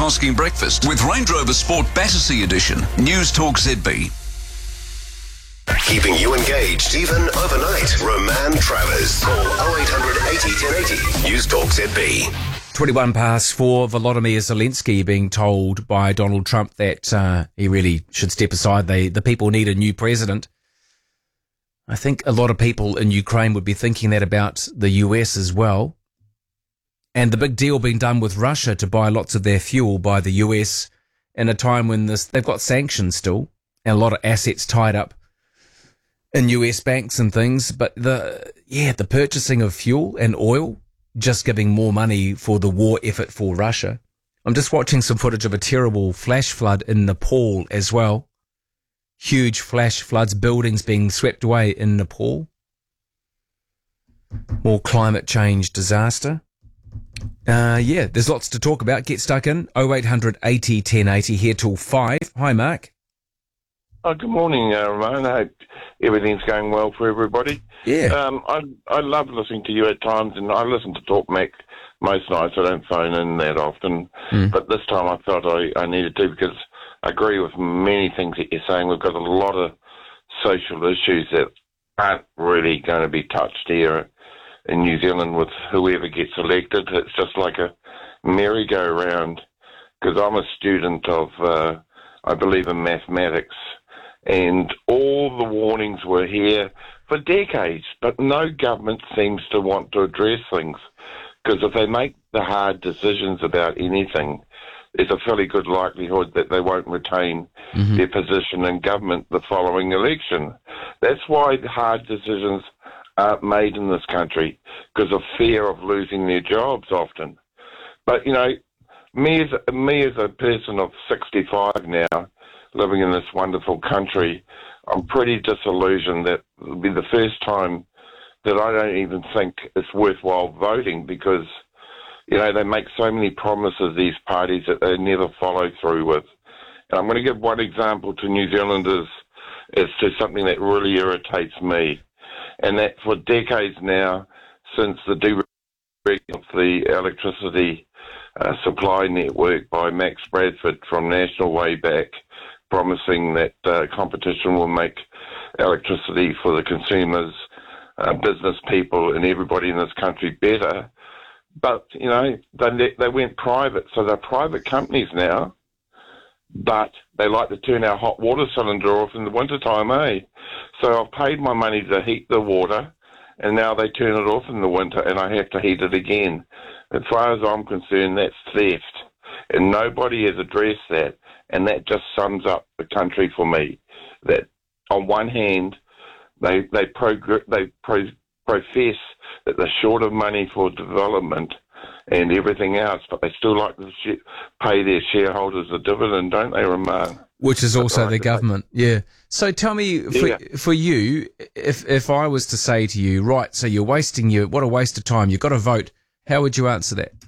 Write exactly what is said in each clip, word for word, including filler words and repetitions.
Asking Breakfast with Range Rover Sport Battersea Edition. News Talk Z B. Keeping you engaged even overnight. Roman Travers. Call oh eight hundred eighty ten eighty. News Talk Z B. twenty-one past four, Volodymyr Zelensky being told by Donald Trump that uh, he really should step aside. They, the people need a new president. I think a lot of people in Ukraine would be thinking that about the U S as well. And the big deal being done with Russia to buy lots of their fuel by the U S in a time when this, they've got sanctions still and a lot of assets tied up in U S banks and things. But the, yeah, the purchasing of fuel and oil, just giving more money for the war effort for Russia. I'm just watching some footage of a terrible flash flood in Nepal as well. Huge flash floods, buildings being swept away in Nepal. More climate change disaster. Uh, yeah, there's lots to talk about. Get stuck in. oh eight hundred eighty ten eighty here till five. Hi, Mark. Oh, good morning, uh, Ramon. I hope everything's going well for everybody. Yeah. Um, I I love listening to you at times, and I listen to Talk Mac most nights. I don't phone in that often, Mm. but this time I felt I, I needed to because I agree with many things that you're saying. We've got a lot of social issues that aren't really going to be touched here in New Zealand with whoever gets elected. It's just like a merry-go-round because I'm a student of, uh, I believe in mathematics, and all the warnings were here for decades, but no government seems to want to address things because if they make the hard decisions about anything, there's a fairly good likelihood that they won't retain Mm-hmm. their position in government the following election. That's why the hard decisions aren't made in this country, because of fear of losing their jobs often. But, you know, me as, me as a person of sixty-five now, living in this wonderful country, I'm pretty disillusioned that it'll be the first time that I don't even think it's worthwhile voting because, you know, they make so many promises, these parties, that they never follow through with. And I'm going to give one example to New Zealanders as to something that really irritates me. And that for decades now, since the deregulation of the electricity uh, supply network by Max Bradford from National way back, promising that uh, competition will make electricity for the consumers, uh, business people and everybody in this country better. But, you know, they, they went private, so they're private companies now. But they like to turn our hot water cylinder off in the wintertime, eh? So I've paid my money to heat the water, and now they turn it off in the winter, and I have to heat it again. As far as I'm concerned, that's theft. And nobody has addressed that, and that just sums up the country for me. That on one hand, they they, progr- they pro- profess that they're short of money for development and everything else, but they still like to sh- pay their shareholders a dividend, don't they, Ramon? Which is also Right, the government, yeah. So tell me, for, Yeah. for you, if if I was to say to you, right, so you're wasting your, what a waste of time, you've got to vote, how would you answer that?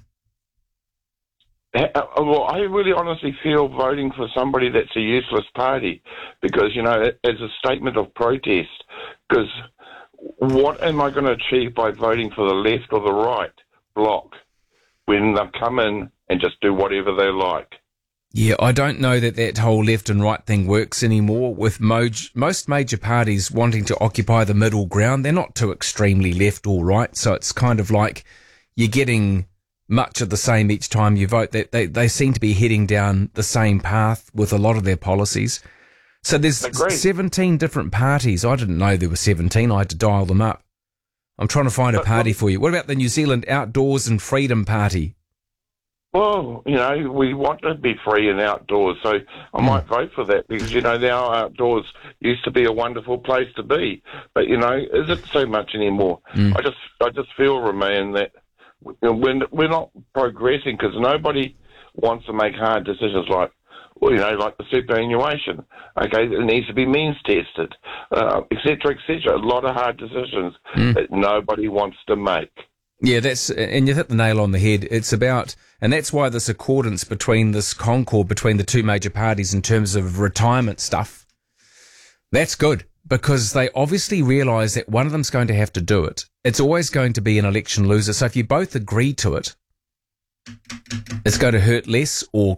Uh, Well, I really honestly feel voting for somebody that's a useless party because, you know, it, it's a statement of protest. Because what am I going to achieve by voting for the left or the right bloc when they've come in and just do whatever they like? Yeah, I don't know that that whole left and right thing works anymore with moj- most major parties wanting to occupy the middle ground. They're not too extremely left or right, so it's kind of like you're getting much of the same each time you vote. They, they, they seem to be heading down the same path with a lot of their policies. So there's Agreed. seventeen different parties. I didn't know there were seventeen. I had to dial them up. I'm trying to find a But- party but- for you. What about the New Zealand Outdoors and Freedom Party? Well, you know, we want to be free and outdoors, so I might vote for that because, you know, now outdoors used to be a wonderful place to be. But, you know, is it so much anymore? Mm. I just I just feel, Roman, that you know, we're, we're not progressing because nobody wants to make hard decisions like, well, you know, like the superannuation. Okay, it needs to be means tested, uh, et cetera, et cetera. A lot of hard decisions Mm. that nobody wants to make. Yeah, that's, and you hit the nail on the head. It's about, and that's why this accordance between this concord between the two major parties in terms of retirement stuff, that's good because they obviously realise that one of them's going to have to do it. It's always going to be an election loser. So if you both agree to it, it's going to hurt less or